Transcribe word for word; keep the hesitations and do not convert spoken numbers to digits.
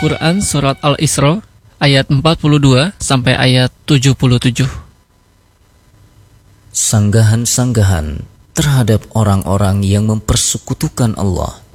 Al-Quran Surat Al-Isra ayat empat puluh dua sampai ayat tujuh puluh tujuh. Sanggahan-sanggahan terhadap orang-orang yang mempersekutukan Allah.